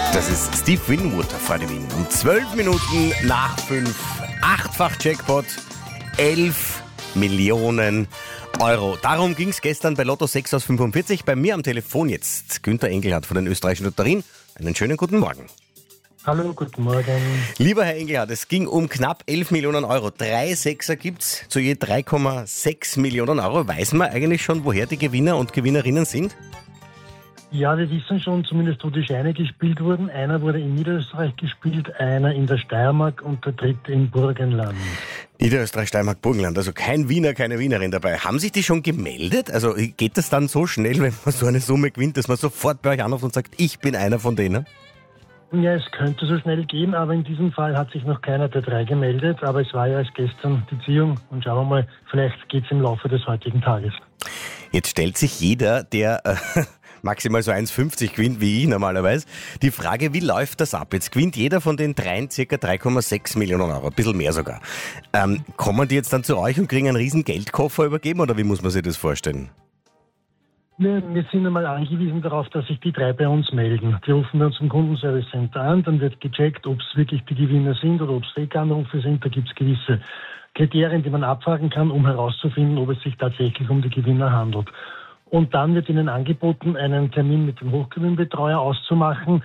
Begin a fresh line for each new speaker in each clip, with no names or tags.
Das ist Steve Winwood vor dem Wien. Um 12 Minuten nach 5. Achtfach Jackpot. 11 Millionen Euro. Darum ging es gestern bei Lotto 6 aus 45. Bei mir am Telefon jetzt Günther Engelhardt von den österreichischen Lotterien. Einen schönen guten Morgen.
Hallo, guten Morgen.
Lieber Herr Engelhardt, es ging um knapp 11 Millionen Euro. 3 Sechser gibt's zu je 3,6 Millionen Euro. Weiß man eigentlich schon, woher die Gewinner und Gewinnerinnen sind?
Ja, wir wissen schon zumindest, wo die Scheine gespielt wurden. Einer wurde in Niederösterreich gespielt, einer in der Steiermark und der dritte im Burgenland.
Niederösterreich, Steiermark, Burgenland. Also kein Wiener, keine Wienerin dabei. Haben sich die schon gemeldet? Also geht das dann so schnell, wenn man so eine Summe gewinnt, dass man sofort bei euch anruft und sagt, ich bin einer von denen?
Ja, es könnte so schnell gehen, aber in diesem Fall hat sich noch keiner der drei gemeldet. Aber es war ja erst gestern die Ziehung und schauen wir mal, vielleicht geht es im Laufe des heutigen Tages.
Jetzt stellt sich jeder, der maximal so 1,50 gewinnt, wie ich normalerweise, die Frage, wie läuft das ab? Jetzt gewinnt jeder von den dreien circa 3,6 Millionen Euro, ein bisschen mehr sogar. Kommen die jetzt dann zu euch und kriegen einen riesen Geldkoffer übergeben oder wie muss man sich das vorstellen?
Wir sind einmal angewiesen darauf, dass sich die drei bei uns melden. Die rufen bei uns im Kundenservice Center an, dann wird gecheckt, ob es wirklich die Gewinner sind oder ob es Fake-Anrufe sind. Da gibt es gewisse Kriterien, die man abfragen kann, um herauszufinden, ob es sich tatsächlich um die Gewinner handelt. Und dann wird ihnen angeboten, einen Termin mit dem Hochgewinnbetreuer auszumachen.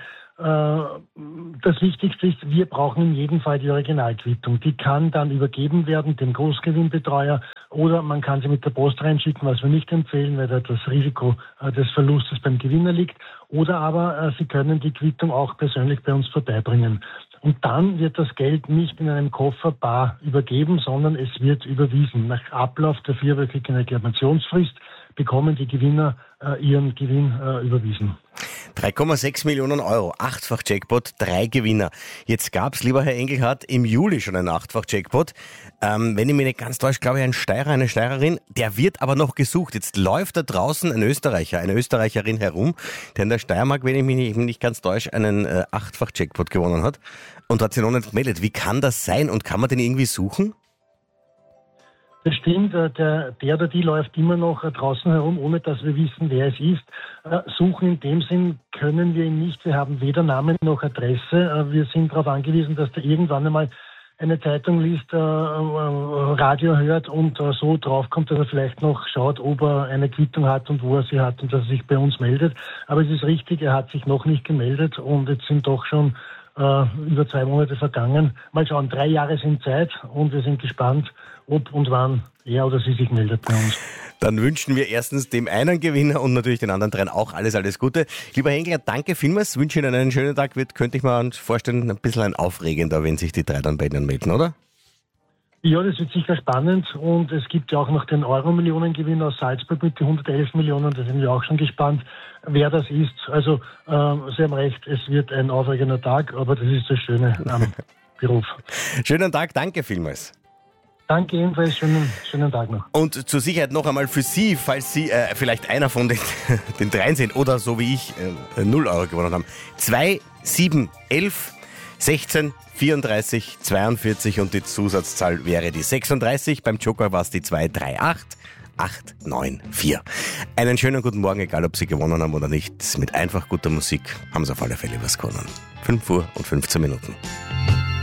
Das Wichtigste ist, wir brauchen in jedem Fall die Originalquittung. Die kann dann übergeben werden dem Großgewinnbetreuer oder man kann sie mit der Post reinschicken, was wir nicht empfehlen, weil da das Risiko des Verlustes beim Gewinner liegt. Oder aber Sie können die Quittung auch persönlich bei uns vorbeibringen. Und dann wird das Geld nicht in einem Koffer bar übergeben, sondern es wird überwiesen. Nach Ablauf der 4-wöchigen Reklamationsfrist bekommen die Gewinner ihren Gewinn überwiesen.
3,6 Millionen Euro, achtfach Jackpot, 3 Gewinner. Jetzt gab's, lieber Herr Engelhardt, im Juli schon einen achtfach Jackpot. Wenn ich mich nicht ganz täusche, glaube ich, ein Steirer, eine Steirerin, der wird aber noch gesucht. Jetzt läuft da draußen ein Österreicher, eine Österreicherin herum, der in der Steiermark, wenn ich mich nicht ganz täusche, einen achtfach Jackpot gewonnen hat und hat sich noch nicht gemeldet. Wie kann das sein und kann man den irgendwie suchen?
Das stimmt, der oder die läuft immer noch draußen herum, ohne dass wir wissen, wer es ist. Suchen in dem Sinn können wir ihn nicht. Wir haben weder Namen noch Adresse. Wir sind darauf angewiesen, dass der irgendwann einmal eine Zeitung liest, Radio hört und so draufkommt, dass er vielleicht noch schaut, ob er eine Quittung hat und wo er sie hat und dass er sich bei uns meldet. Aber es ist richtig, er hat sich noch nicht gemeldet und jetzt sind doch schon über 2 Monate vergangen. Mal schauen, 3 Jahre sind Zeit und wir sind gespannt, ob und wann er oder sie sich meldet bei uns.
Dann wünschen wir erstens dem einen Gewinner und natürlich den anderen dreien auch alles Gute. Lieber Engler, danke vielmals, wünsche Ihnen einen schönen Tag. Könnte ich mir vorstellen, ein bisschen ein aufregender, wenn sich die drei dann bei Ihnen melden, oder?
Ja, das wird sicher spannend und es gibt ja auch noch den Euro-Millionengewinn aus Salzburg mit den 111 Millionen, da sind wir auch schon gespannt, wer das ist. Also, Sie haben recht, es wird ein aufregender Tag, aber das ist das Schöne am Beruf.
Schönen Tag, danke vielmals.
Danke ebenfalls, schönen Tag noch.
Und zur Sicherheit noch einmal für Sie, falls Sie vielleicht einer von den dreien sind oder so wie ich 0 Euro gewonnen haben. 2, 7, 11, 16, 34, 42 und die Zusatzzahl wäre die 36. Beim Joker war es die 238 894. Einen schönen guten Morgen, egal ob Sie gewonnen haben oder nicht. Mit einfach guter Musik haben Sie auf alle Fälle was gewonnen. 5 Uhr und 15 Minuten.